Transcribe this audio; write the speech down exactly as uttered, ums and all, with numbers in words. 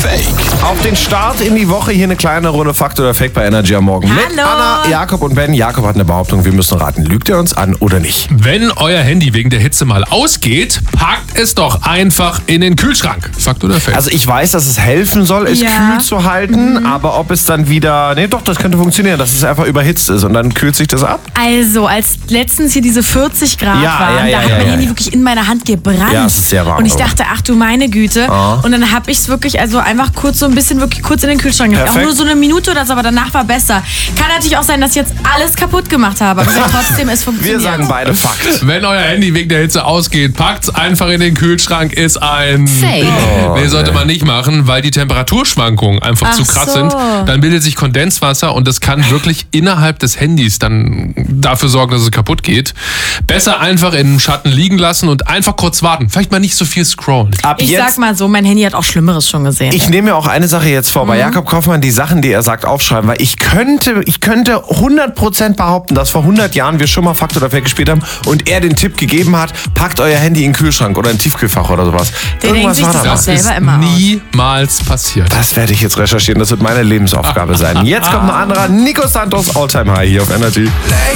Fake. Auf den Start in die Woche hier eine kleine Runde Fakt oder Fake bei Energy am Morgen. Hallo. Mit Anna, Jakob und Ben. Jakob hat eine Behauptung, wir müssen raten. Lügt er uns an oder nicht? Wenn euer Handy wegen der Hitze mal ausgeht, packt es doch einfach in den Kühlschrank. Fakt oder Fake? Also ich weiß, dass es helfen soll, es Ja. kühl zu halten, mhm. aber ob es dann wieder... Nee, doch, das könnte funktionieren, dass es einfach überhitzt ist und dann kühlt sich das ab. Also, als letztens hier diese vierzig Grad Ja, waren, ja, ja, da hat ja, mein ja, Handy ja. wirklich in meiner Hand gebrannt. Ja, es ist sehr warm, Und ich aber. dachte, ach du meine Güte. Ah. Und dann habe ich es wirklich, also einfach kurz so ein bisschen, wirklich kurz in den Kühlschrank gelegt. Auch Perfekt. nur so eine Minute oder so, aber danach war besser. Kann natürlich auch sein, dass ich jetzt alles kaputt gemacht habe, aber trotzdem, es funktioniert. Wir sagen beide Fakt. Wenn euer Handy wegen der Hitze ausgeht, packt's einfach in den Kühlschrank, ist ein... Fake. Oh, nee, sollte nee. man nicht machen, weil die Temperaturschwankungen einfach Ach zu krass so. sind. Dann bildet sich Kondenswasser und das kann wirklich innerhalb des Handys dann dafür sorgen, dass es kaputt geht. Besser einfach im Schatten liegen lassen und einfach kurz warten. Vielleicht mal nicht so viel scrollen. Ab Ich jetzt... sag mal so, mein Handy hat auch Schlimmeres schon gesehen. Ich nehme mir auch eine Sache jetzt vor, bei Jakob Kaufmann die Sachen, die er sagt, aufschreiben, weil ich könnte, ich könnte hundert Prozent behaupten, dass vor hundert Jahren wir schon mal Fakt oder Fake gespielt haben und er den Tipp gegeben hat, packt euer Handy in den Kühlschrank oder in den Tiefkühlfach oder sowas. Der denkt Irgendwas sich war das da auch was. selber ist immer aus. niemals passiert. Das werde ich jetzt recherchieren, das wird meine Lebensaufgabe sein. Jetzt kommt ein anderer Nico Santos All-Time High hier auf Energy.